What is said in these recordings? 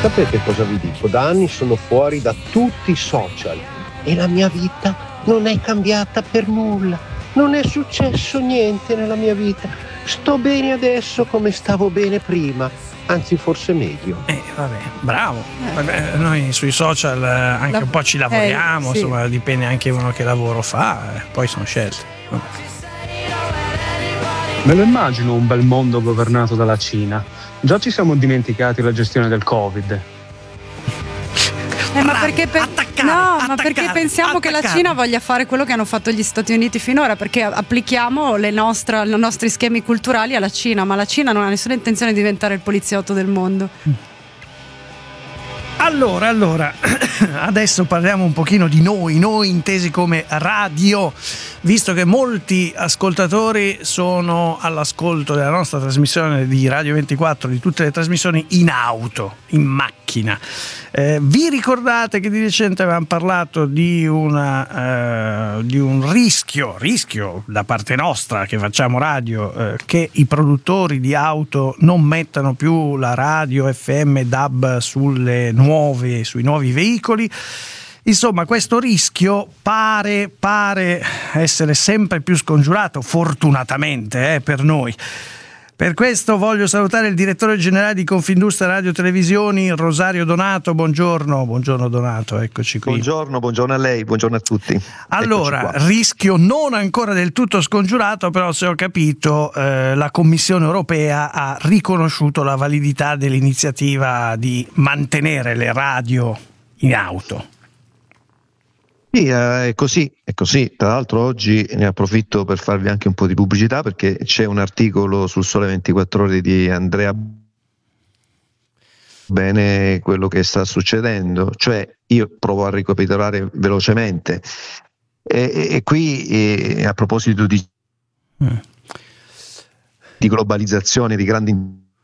Sapete cosa vi dico? Da anni sono fuori da tutti i social e la mia vita non è cambiata per nulla. Non è successo niente nella mia vita. Sto bene adesso come stavo bene prima. Anzi, forse meglio. Vabbè, bravo. Noi sui social anche un po' ci lavoriamo, sì. Insomma, dipende anche uno che lavoro fa, poi sono scelte. Me lo immagino un bel mondo governato dalla Cina. Già ci siamo dimenticati la gestione del Covid. Ma perché perché pensiamo che la Cina voglia fare quello che hanno fatto gli Stati Uniti finora, perché applichiamo i nostri schemi culturali alla Cina, ma la Cina non ha nessuna intenzione di diventare il poliziotto del mondo. Allora, adesso parliamo un pochino di noi intesi come radio, visto che molti ascoltatori sono all'ascolto della nostra trasmissione di Radio 24, di tutte le trasmissioni in auto, in macchina. Vi ricordate che di recente avevamo parlato di un rischio da parte nostra che facciamo radio, che i produttori di auto non mettano più la radio FM DAB sui nuovi veicoli. Insomma, questo rischio pare essere sempre più scongiurato, fortunatamente per noi. Per questo voglio salutare il direttore generale di Confindustria Radio Televisioni, Rosario Donato. Buongiorno Donato, eccoci qui. Buongiorno a lei, buongiorno a tutti. Allora, rischio non ancora del tutto scongiurato, però se ho capito la Commissione europea ha riconosciuto la validità dell'iniziativa di mantenere le radio in auto. Sì, è così. Tra l'altro oggi ne approfitto per farvi anche un po' di pubblicità, perché c'è un articolo sul Sole 24 Ore di Andrea bene quello che sta succedendo, cioè io provo a ricapitolare velocemente e qui a proposito di globalizzazione, di grandi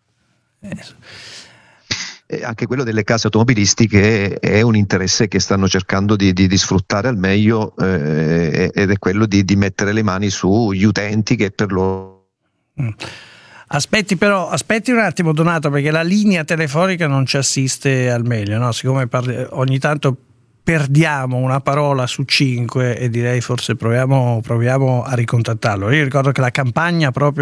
anche quello delle case automobilistiche è un interesse che stanno cercando di sfruttare al meglio, ed è quello di mettere le mani sugli utenti che per loro. Aspetti un attimo Donato, perché la linea telefonica non ci assiste al meglio, no? Siccome ogni tanto perdiamo una parola su 5 e direi forse proviamo a ricontattarlo. Io ricordo che la campagna proprio